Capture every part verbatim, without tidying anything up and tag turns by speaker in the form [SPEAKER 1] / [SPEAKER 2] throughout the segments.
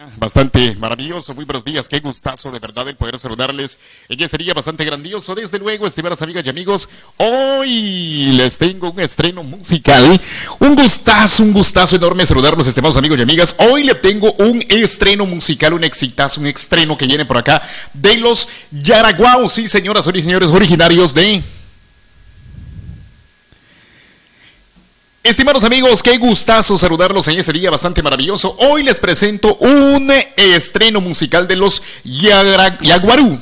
[SPEAKER 1] Bastante maravilloso, muy buenos días, qué gustazo de verdad el poder saludarles. Ella sería bastante grandioso, desde luego, estimadas amigas y amigos. Hoy les tengo un estreno musical, un gustazo, un gustazo enorme saludarlos, estimados amigos y amigas. Hoy le tengo un estreno musical, un exitazo, un estreno que viene por acá de los Yaraguao, sí señoras y señores, originarios de... Estimados amigos, qué gustazo saludarlos en este día bastante maravilloso. Hoy les presento un estreno musical de los Yaguarú.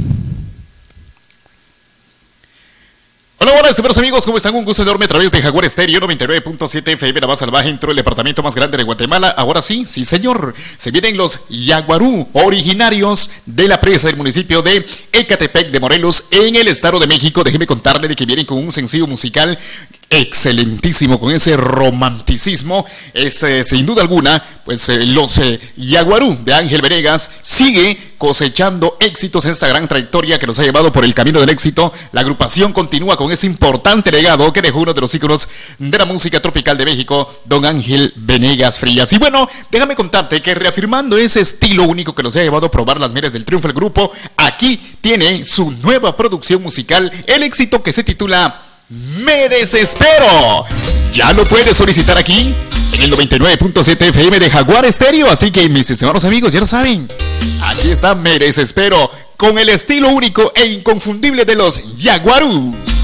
[SPEAKER 1] Hola, hola, estimados amigos, ¿cómo están? Un gusto enorme a través de Jaguar Estéreo noventa y nueve punto siete F M, la más salvaje, dentro del departamento más grande de Guatemala. Ahora sí, sí señor, se vienen los Yaguarú, originarios de la presa del municipio de Ecatepec de Morelos, en el Estado de México. Déjeme contarle de que vienen con un sencillo musical excelentísimo, con ese romanticismo. Es eh, sin duda alguna, pues eh, los eh, Yaguarú de Ángel Venegas sigue cosechando éxitos en esta gran trayectoria que nos ha llevado por el camino del éxito. La agrupación continúa con ese importante legado que dejó uno de los íconos de la música tropical de México, don Ángel Venegas Frías. Y bueno, déjame contarte que reafirmando ese estilo único que nos ha llevado a probar las mieles del triunfo, el grupo aquí tiene su nueva producción musical, el éxito que se titula Me Desespero. Ya lo puedes solicitar aquí en el noventa y nueve punto siete F M de Jaguar Estéreo. Así que mis estimados amigos, ya lo saben, aquí está Me Desespero, con el estilo único e inconfundible de los Yaguarú.